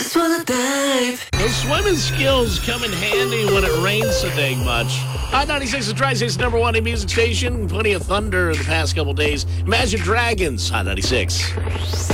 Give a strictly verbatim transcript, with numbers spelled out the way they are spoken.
just wanna dive. Those swimming skills come in handy when it rains so dang much. Hot ninety-six is Tri-State's number one in music station. Plenty of thunder the past couple days. Imagine Dragons, Hot ninety-six.